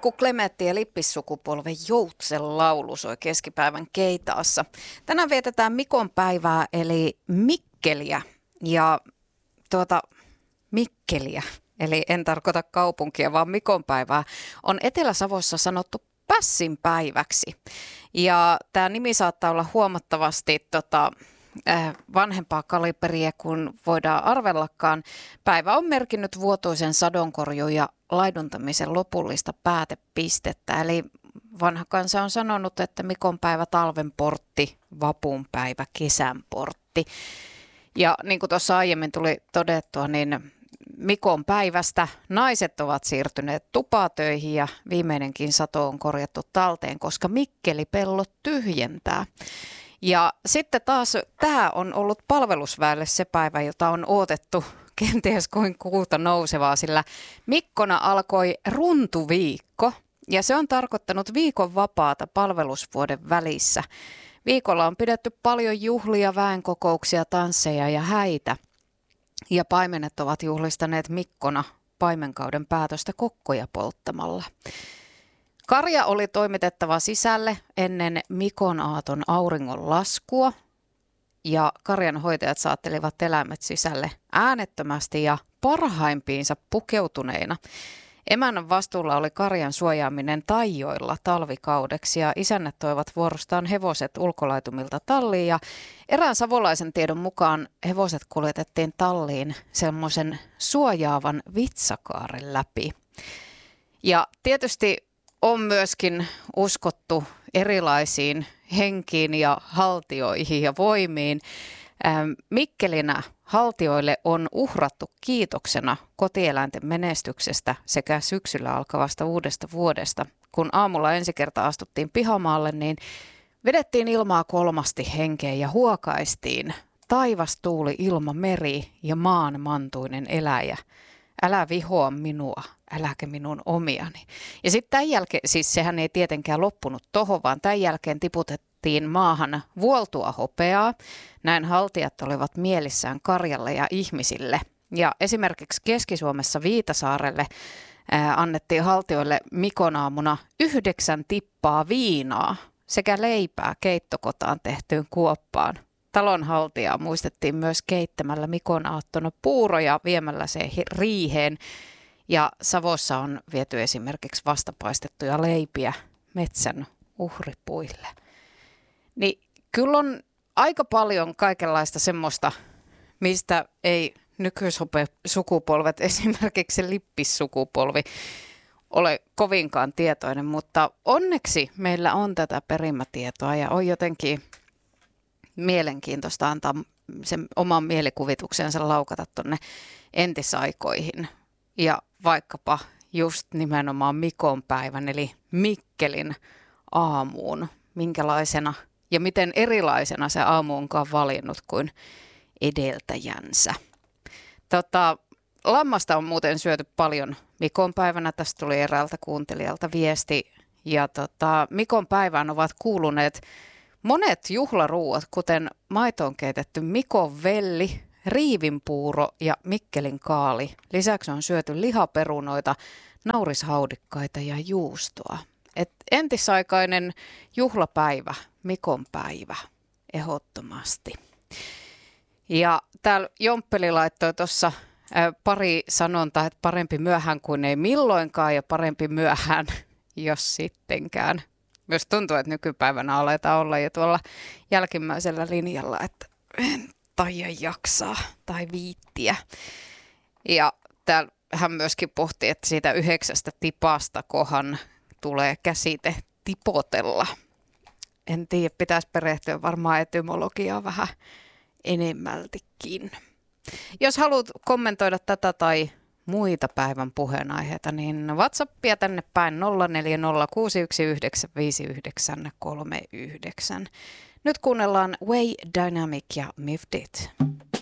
Mikku Klemetti ja lippissukupolven Joutsen laulu soi keskipäivän Keitaassa. Tänään vietetään Mikon päivää eli Mikkeliä ja Mikkeliä, eli en tarkoita kaupunkia, vaan Mikon päivää on Etelä-Savossa sanottu pässin päiväksi. Ja tämä nimi saattaa olla huomattavasti vanhempaa kaliberia kuin voidaan arvellakaan. Päivä on merkinnyt vuotuisen sadonkorjuun ja laiduntamisen lopullista päätepistettä. Eli vanha kansa on sanonut, että Mikon päivä talven portti, vapun päivä kesän portti. Ja niin kuin tuossa aiemmin tuli todettua, niin Mikon päivästä naiset ovat siirtyneet tupatöihin ja viimeinenkin sato on korjattu talteen, koska Mikkeli-pellot tyhjentää. Ja sitten taas tämä on ollut palvelusväelle se päivä, jota on odotettu kenties kuin kuuta nousevaa, sillä Mikkona alkoi runtuviikko ja se on tarkoittanut viikon vapaata palvelusvuoden välissä. Viikolla on pidetty paljon juhlia, väenkokouksia, tansseja ja häitä ja paimenet ovat juhlistaneet Mikkona paimenkauden päätöstä kokkoja polttamalla. Karja oli toimitettava sisälle ennen Mikon aaton auringon laskua ja karjan hoitajat saattelivat eläimet sisälle äänettömästi ja parhaimpiinsa pukeutuneina. Emännän vastuulla oli karjan suojaaminen taijoilla talvikaudeksi ja isännät toivat vuorostaan hevoset ulkolaitumilta talliin ja erään savolaisen tiedon mukaan hevoset kuljetettiin talliin semmoisen suojaavan vitsakaaren läpi. Ja tietysti on myöskin uskottu erilaisiin henkiin ja haltioihin ja voimiin. Mikkelinä haltioille on uhrattu kiitoksena kotieläinten menestyksestä sekä syksyllä alkavasta uudesta vuodesta. Kun aamulla ensi kertaa astuttiin pihamaalle, niin vedettiin ilmaa kolmasti henkeen ja huokaistiin. Taivas, tuuli, ilma, meri ja maan mantuinen eläjä. Älä vihoa minua, äläkä minun omiani. Ja sitten tämän jälkeen, siis sehän ei tietenkään loppunut tohon, vaan tämän jälkeen tiputettiin maahan vuoltua hopeaa. Näin haltijat olivat mielissään karjalle ja ihmisille. Ja esimerkiksi Keski-Suomessa Viitasaarelle annettiin haltioille Mikon aamuna 9 tippaa viinaa sekä leipää keittokotaan tehtyyn kuoppaan. Talonhaltijaa muistettiin myös keittämällä Mikon aattona puuroja viemällä se riiheen. Ja Savossa on viety esimerkiksi vastapaistettuja leipiä metsän uhripuille. Niin kyllä on aika paljon kaikenlaista semmoista, mistä ei nykysukupolvet, esimerkiksi lippissukupolvi, ole kovinkaan tietoinen. Mutta onneksi meillä on tätä perimätietoa ja on jotenkin mielenkiintoista antaa sen oman mielikuvituksensa laukata tuonne entisaikoihin. Ja vaikkapa just nimenomaan Mikon päivän eli Mikkelin aamuun, minkälaisena ja miten erilaisena se aamu onkaan valinnut kuin edeltäjänsä. Lammasta on muuten syöty paljon Mikon päivänä, tästä tuli eräältä kuuntelijalta viesti. Ja Mikon päivään ovat kuuluneet monet juhlaruuat, kuten maitoon keitetty Mikon velli, riivinpuuro ja Mikkelin kaali. Lisäksi on syöty lihaperunoita, naurishaudikkaita ja juustoa. Entisaikainen juhlapäivä, Mikon päivä, ehdottomasti. Ja täällä Jomppeli laittoi tuossa pari sanontaa, että parempi myöhään kuin ei milloinkaan ja parempi myöhään, jos sittenkään. Myös tuntuu, että nykypäivänä aletaan olla jo tuolla jälkimmäisellä linjalla, että en taida jaksaa tai viittiä. Ja täällä hän myöskin pohti, että siitä 9 tipasta kohan tulee käsite tipotella. En tiedä, pitäisi perehtyä varmaan etymologiaa vähän enemmältikin. Jos haluat kommentoida tätä tai muita päivän puheenaiheita, niin WhatsAppia tänne päin 0406195939. Nyt kuunnellaan Way Dynamic ja Mifdit.